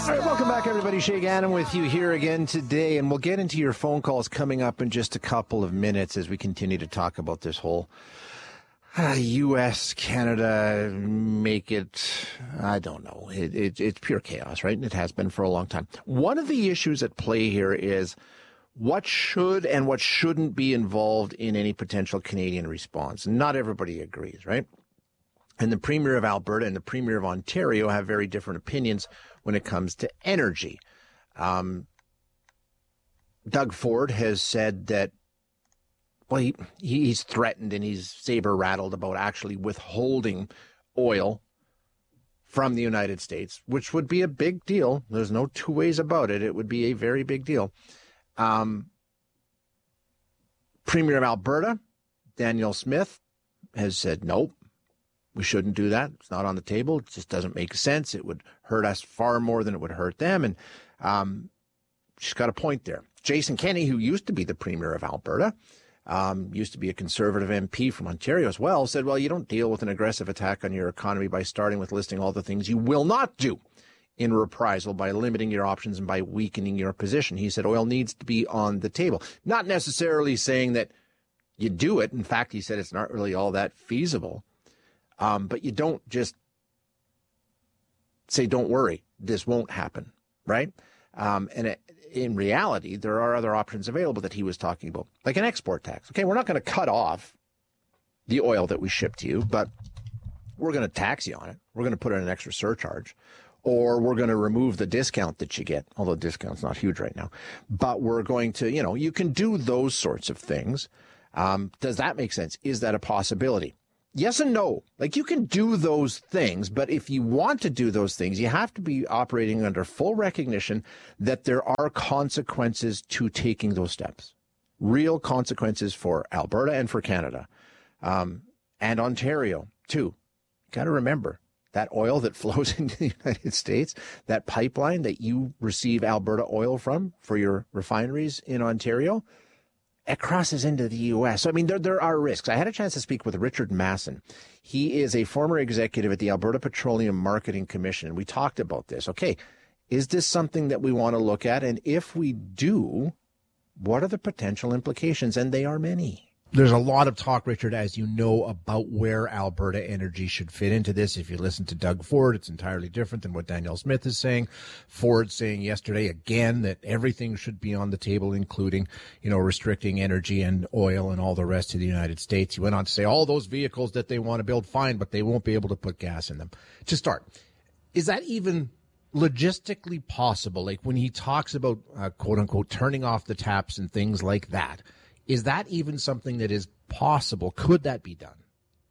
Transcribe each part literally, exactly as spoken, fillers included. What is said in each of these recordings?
All right, welcome back, everybody. Shay Gannon with you here again today, and we'll get into your phone calls coming up in just a couple of minutes as we continue to talk about this whole uh, U S, Canada, make it, I don't know, it, it, it's pure chaos, right? And it has been for a long time. One of the issues at play here is what should and what shouldn't be involved in any potential Canadian response. Not everybody agrees, right? And the Premier of Alberta and the Premier of Ontario have very different opinions when it comes to energy. Um, Doug Ford has said that, well, he, he's threatened and he's saber-rattled about actually withholding oil from the United States, which would be a big deal. There's no two ways about it. It would be a very big deal. Um, Premier of Alberta, Danielle Smith, has said, nope, we shouldn't do that. It's not on the table. It just doesn't make sense. It would hurt us far more than it would hurt them. And um, she's got a point there. Jason Kenney, who used to be the Premier of Alberta, um, used to be a Conservative M P from Ontario as well, said, well, you don't deal with an aggressive attack on your economy by starting with listing all the things you will not do in reprisal, by limiting your options and by weakening your position. He said oil needs to be on the table. Not necessarily saying that you do it. In fact, he said it's not really all that feasible. Um, but you don't just say, don't worry, this won't happen, right? Um, and it, in reality, there are other options available that he was talking about, like an export tax. Okay, we're not going to cut off the oil that we ship to you, but we're going to tax you on it. We're going to put in an extra surcharge, or we're going to remove the discount that you get, although the discount's not huge right now. But we're going to, you know, you can do those sorts of things. Um, does that make sense? Is that a possibility? Yes and no. Like, you can do those things, but if you want to do those things, you have to be operating under full recognition that there are consequences to taking those steps. Real consequences for Alberta and for Canada, um, and Ontario too. Got to remember that oil that flows into the United States, that pipeline that you receive Alberta oil from for your refineries in Ontario, it crosses into the U S. So, I mean, there there are risks. I had a chance to speak with Richard Masson. He is a former executive at the Alberta Petroleum Marketing Commission, and we talked about this. Okay, is this something that we want to look at? And if we do, what are the potential implications? And they are many. There's a lot of talk, Richard, as you know, about where Alberta Energy should fit into this. If you listen to Doug Ford, it's entirely different than what Danielle Smith is saying. Ford saying yesterday again that everything should be on the table, including, you know, restricting energy and oil and all the rest of the United States. He went on to say all those vehicles that they want to build, fine, but they won't be able to put gas in them. To start, is that even logistically possible? Like, when he talks about, uh, quote unquote, turning off the taps and things like that, is that even something that is possible? Could that be done?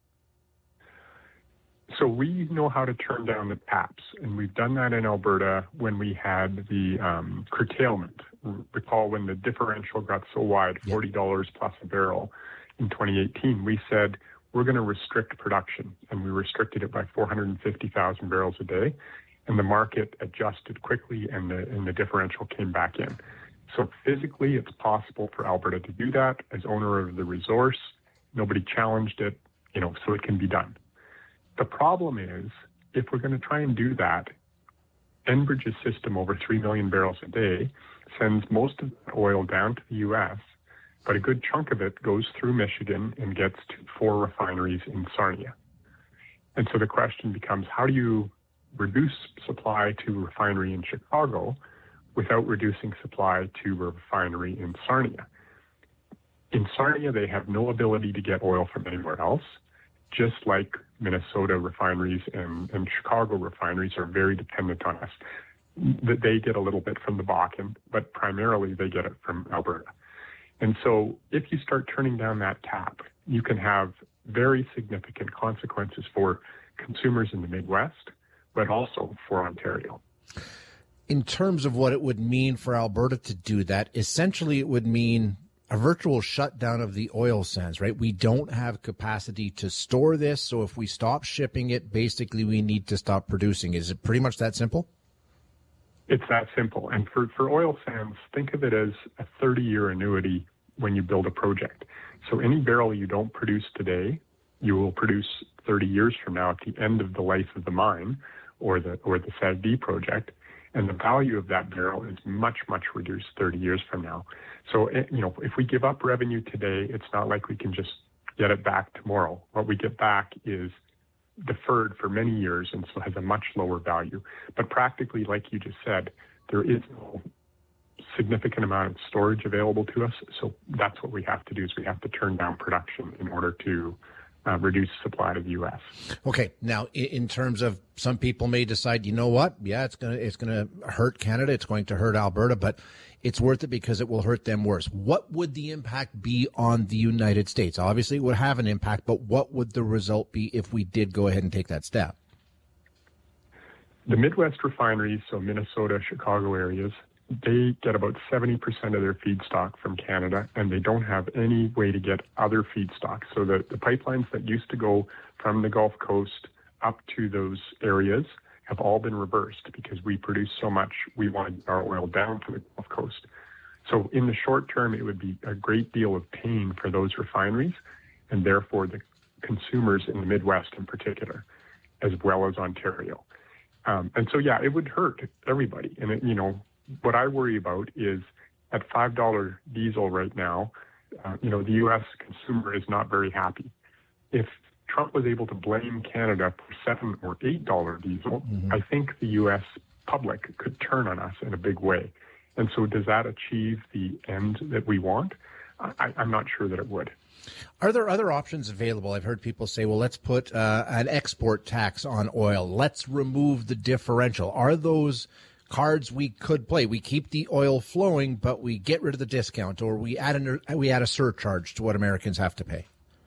So we know how to turn down the taps, and we've done that in Alberta when we had the um, curtailment. Recall when the differential got so wide, forty dollars plus a barrel in twenty eighteen, we said we're going to restrict production, and we restricted it by four hundred fifty thousand barrels a day, and the market adjusted quickly, and the, and the differential came back in. So physically, it's possible for Alberta to do that as owner of the resource. Nobody challenged it, you know, so it can be done. The problem is, if we're going to try and do that, Enbridge's system, over three million barrels a day, sends most of the oil down to the U S, but a good chunk of it goes through Michigan and gets to four refineries in Sarnia. And so the question becomes, how do you reduce supply to a refinery in Chicago without reducing supply to a refinery in Sarnia? In Sarnia, they have no ability to get oil from anywhere else, just like Minnesota refineries and, and Chicago refineries are very dependent on us. That they get a little bit from the Bakken, but primarily they get it from Alberta. And so if you start turning down that tap, you can have very significant consequences for consumers in the Midwest, but also for Ontario. In terms of what it would mean for Alberta to do that, essentially it would mean a virtual shutdown of the oil sands, right? We don't have capacity to store this, so if we stop shipping it, basically we need to stop producing. Is it pretty much that simple? It's that simple. And for, for oil sands, think of it as a thirty-year annuity when you build a project. So any barrel you don't produce today, you will produce thirty years from now at the end of the life of the mine or the or the S A G D project. And the value of that barrel is much, much reduced thirty years from now. So, you know, if we give up revenue today, it's not like we can just get it back tomorrow. What we get back is deferred for many years and so has a much lower value. But practically, like you just said, there is no significant amount of storage available to us. So that's what we have to do is we have to turn down production in order to uh, reduce supply to the U S. Okay. Now, in terms of some people may decide, you know what? Yeah, it's going to, it's going to hurt Canada. It's going to hurt Alberta, but it's worth it because it will hurt them worse. What would the impact be on the United States? Obviously, it would have an impact, but what would the result be if we did go ahead and take that step? The Midwest refineries, so Minnesota, Chicago areas, they get about seventy percent of their feedstock from Canada, and they don't have any way to get other feedstock. So the, the pipelines that used to go from the Gulf Coast up to those areas have all been reversed because we produce so much, we want our oil down to the Gulf Coast. So in the short term, it would be a great deal of pain for those refineries, and therefore the consumers in the Midwest in particular, as well as Ontario. Um, and so, yeah, it would hurt everybody. And, it, you know, what I worry about is at five dollars diesel right now, uh, you know, the U S consumer is not very happy. If Trump was able to blame Canada for seven or eight dollars diesel, mm-hmm. I think the U S public could turn on us in a big way. And so does that achieve the end that we want? I, I'm not sure that it would. Are there other options available? I've heard people say, well, let's put uh, an export tax on oil. Let's remove the differential. Are those cards we could play? We keep the oil flowing, but we get rid of the discount, or we add an, we add a surcharge to what Americans have to pay.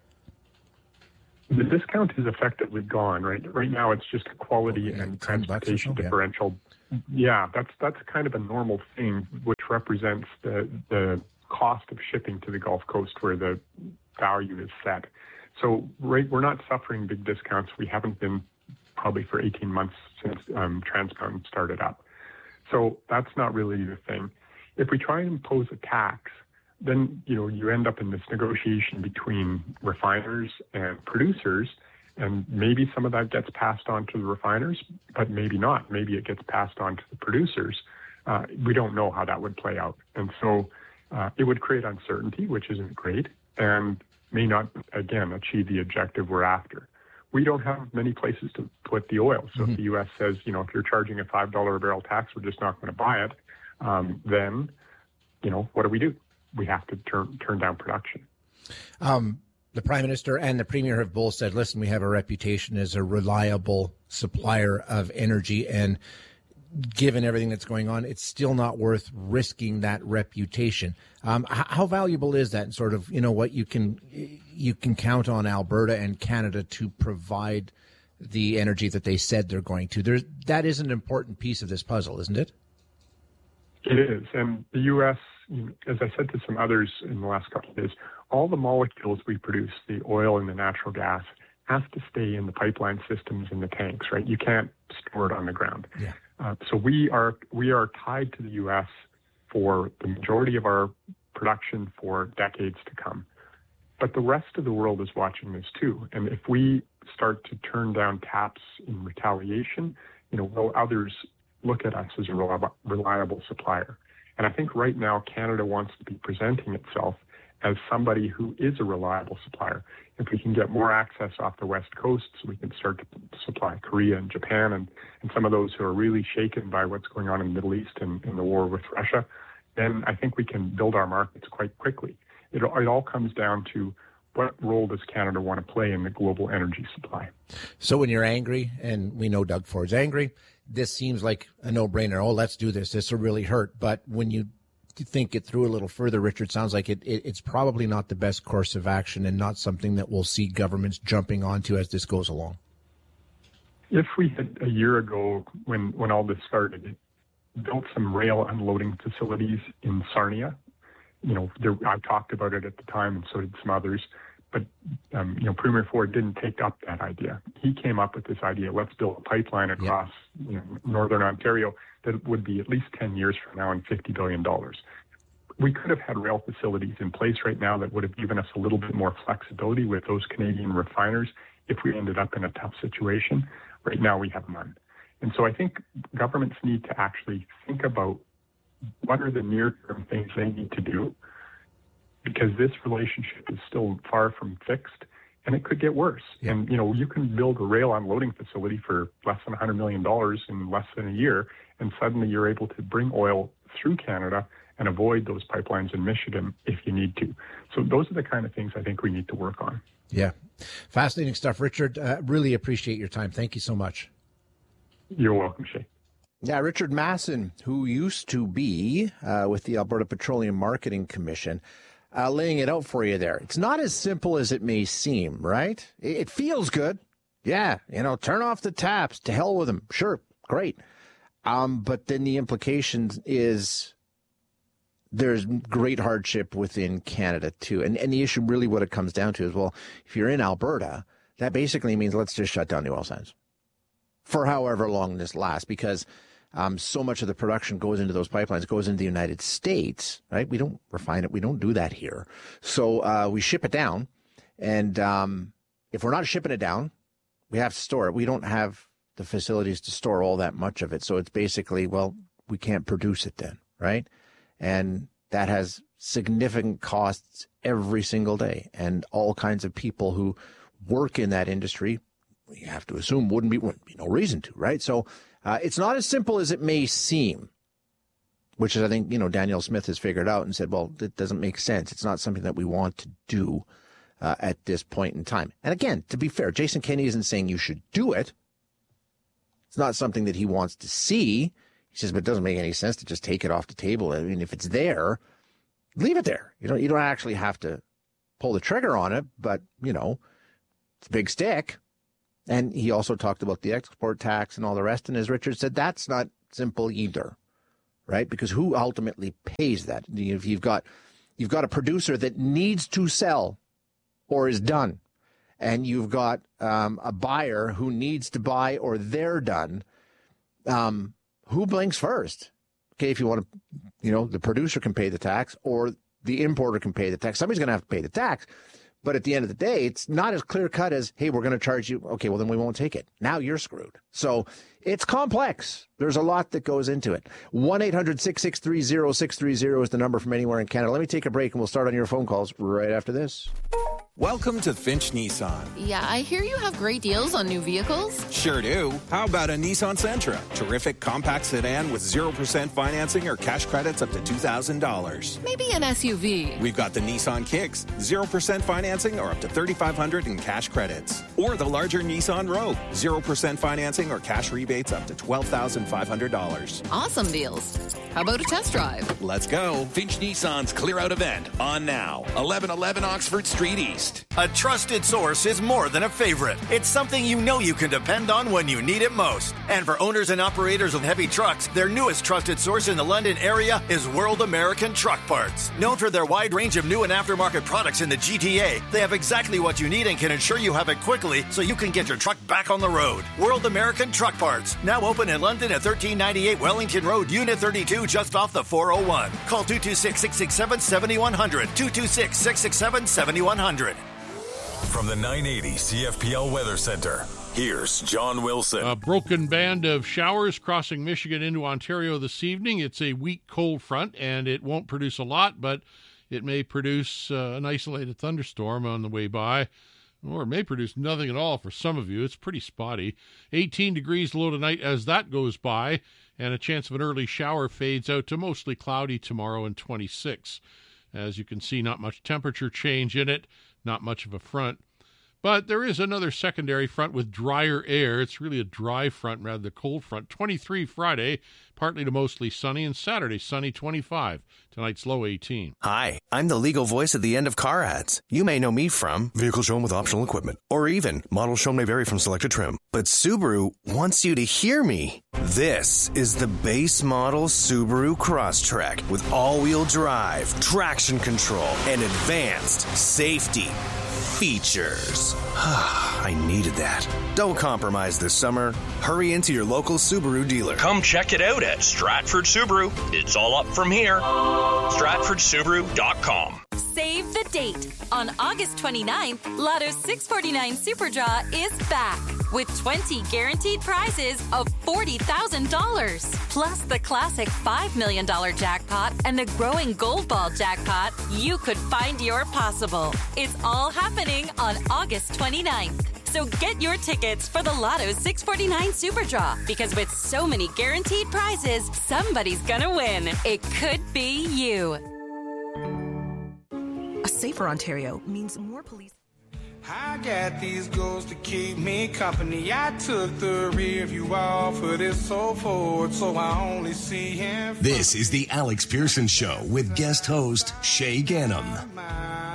The discount is effectively gone, right? Right now, it's just a quality okay, and transportation so, differential. Yeah. yeah, that's that's kind of a normal thing, which represents the the cost of shipping to the Gulf Coast, where the value is set. So, right, we're not suffering big discounts. We haven't been probably for eighteen months since um, Trans Mountain started up. So that's not really the thing. If we try and impose a tax, then, you know, you end up in this negotiation between refiners and producers, and maybe some of that gets passed on to the refiners, but maybe not. Maybe it gets passed on to the producers. Uh, we don't know how that would play out. And so uh, it would create uncertainty, which isn't great, and may not, again, achieve the objective we're after. We don't have many places to put the oil. So mm-hmm. if the U S says, you know, if you're charging a five dollars a barrel tax, we're just not going to buy it, um, then, you know, what do we do? We have to turn turn down production. Um, the Prime Minister and the Premier have both said, listen, we have a reputation as a reliable supplier of energy, and given everything that's going on, it's still not worth risking that reputation. Um, how, how valuable is that? And sort of, you know, what you can you can count on Alberta and Canada to provide the energy that they said they're going to. There's, that is an important piece of this puzzle, isn't it? It is. And the U S, as I said to some others in the last couple of days, all the molecules we produce, the oil and the natural gas, has to stay in the pipeline systems and the tanks, right? You can't store it on the ground. Yeah. Uh, so we are we are tied to the U S for the majority of our production for decades to come. But the rest of the world is watching this too. And if we start to turn down taps in retaliation, you know, will others look at us as a reliable, reliable supplier? And I think right now Canada wants to be presenting itself as somebody who is a reliable supplier. If we can get more access off the West Coast, so we can start to supply Korea and Japan and, and some of those who are really shaken by what's going on in the Middle East and, and the war with Russia, then I think we can build our markets quite quickly. It, it all comes down to what role does Canada want to play in the global energy supply. So when you're angry, and we know Doug Ford's angry, this seems like a no-brainer. Oh, let's do this. This will really hurt. But when you think it through a little further, Richard, sounds like it, it, it's probably not the best course of action and not something that we'll see governments jumping onto as this goes along. If we had a year ago, when, when all this started, built some rail unloading facilities in Sarnia, you know, there, I talked about it at the time, and so did some others. But, um, you know, Premier Ford didn't take up that idea. He came up with this idea, let's build a pipeline across yeah. you know, northern Ontario that would be at least ten years from now and fifty billion dollars. We could have had rail facilities in place right now that would have given us a little bit more flexibility with those Canadian refiners if we ended up in a tough situation. Right now we have none. And so I think governments need to actually think about what are the near-term things they need to do, because this relationship is still far from fixed, and it could get worse. Yeah. And, you know, you can build a rail unloading facility for less than one hundred million dollars in less than a year, and suddenly you're able to bring oil through Canada and avoid those pipelines in Michigan if you need to. So those are the kind of things I think we need to work on. Yeah. Fascinating stuff, Richard. Uh, really appreciate your time. Thank you so much. You're welcome, Shay. Yeah, Richard Masson, who used to be uh, with the Alberta Petroleum Marketing Commission, uh, laying it out for you there. It's not as simple as it may seem, right? It feels good. Yeah, you know, turn off the taps. To hell with them. Sure, great. Um, but then the implication is there's great hardship within Canada, too. And, and the issue really what it comes down to is, well, if you're in Alberta, that basically means let's just shut down the oil sands for however long this lasts, because um, so much of the production goes into those pipelines, goes into the United States, right? We don't refine it. We don't do that here. So uh, we ship it down. And um, if we're not shipping it down, we have to store it. We don't have the facilities to store all that much of it. So it's basically, well, we can't produce it then, right? And that has significant costs every single day. And all kinds of people who work in that industry, you have to assume wouldn't be, wouldn't be no reason to, right? So uh, it's not as simple as it may seem, which is, I think, you know, Danielle Smith has figured out and said, well, it doesn't make sense. It's not something that we want to do uh, at this point in time. And again, to be fair, Jason Kenney isn't saying you should do it. It's not something that he wants to see. He says, but it doesn't make any sense to just take it off the table. I mean, if it's there, leave it there. You don't, you don't actually have to pull the trigger on it, but, you know, it's a big stick. And he also talked about the export tax and all the rest. And as Richard said, that's not simple either, right? Because who ultimately pays that? If you've got, you've got a producer that needs to sell or is done, and you've got um, a buyer who needs to buy or they're done, um, who blinks first? Okay, if you want to, you know, the producer can pay the tax or the importer can pay the tax. Somebody's going to have to pay the tax. But at the end of the day, it's not as clear cut as, hey, we're going to charge you. Okay, well, then we won't take it. Now you're screwed. So it's complex. There's a lot that goes into it. one eight hundred six six three zero six three zero is the number from anywhere in Canada. Let me take a break, and we'll start on your phone calls right after this. Welcome to Finch Nissan. Yeah, I hear you have great deals on new vehicles. Sure do. How about a Nissan Sentra? Terrific compact sedan with zero percent financing or cash credits up to two thousand dollars. Maybe an S U V. We've got the Nissan Kicks, zero percent financing or up to thirty-five hundred dollars in cash credits. Or the larger Nissan Rogue, zero percent financing or cash rebates up to twelve thousand five hundred dollars. Awesome deals. How about a test drive? Let's go. Finch Nissan's Clear Out event on now. eleven eleven Oxford Street East. A trusted source is more than a favorite. It's something you know you can depend on when you need it most. And for owners and operators of heavy trucks, their newest trusted source in the London area is World American Truck Parts. Known for their wide range of new and aftermarket products in the G T A, they have exactly what you need and can ensure you have it quickly so you can get your truck back on the road. World American Truck Parts, now open in London at thirteen ninety-eight Wellington Road, Unit thirty-two, just off the four oh one. Call two two six, six six seven, seven one zero zero, two two six, six six seven, seven one zero zero. From the nine eighty C F P L Weather Center, here's John Wilson. A broken band of showers crossing Michigan into Ontario this evening. It's a weak cold front, and it won't produce a lot, but it may produce uh, an isolated thunderstorm on the way by, or it may produce nothing at all for some of you. It's pretty spotty. eighteen degrees low tonight as that goes by, and a chance of an early shower fades out to mostly cloudy tomorrow and twenty-six. As you can see, not much temperature change in it. Not much of a front. But there is another secondary front with drier air. It's really a dry front rather than a cold front. twenty-three Friday, partly to mostly sunny, and Saturday sunny, twenty-five. Tonight's low eighteen. Hi, I'm the legal voice at the end of car ads. You may know me from vehicle shown with optional equipment, or even model shown may vary from selected trim. But Subaru wants you to hear me. This is the base model Subaru Crosstrek with all-wheel drive, traction control, and advanced safety features. I needed that. Don't compromise this summer. Hurry into your local Subaru dealer. Come check it out at Stratford Subaru. It's all up from here. Stratford Subaru dot com. Save the date. On August twenty-ninth, Lotto's six forty-nine Super Draw is back. with twenty guaranteed prizes of forty thousand dollars. Plus the classic five million dollars jackpot and the growing Gold Ball jackpot. You could find your possible. It's all happening on August twenty-ninth. So get your tickets for the Lotto six forty-nine Super Draw, because with so many guaranteed prizes, somebody's gonna win. It could be you. A safer Ontario means more police. I got these goals to keep me company. I took the rear view off of this so forward, so I only see him. This is the Alex Pearson Show with guest host Shay Ganem.